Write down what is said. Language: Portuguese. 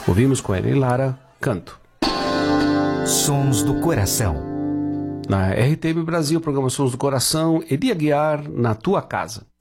Ouvimos com ela e Lara, Canto. Sons do Coração. Na RTM Brasil, programa Sons do Coração, Eli Aguiar, Na Tua Casa.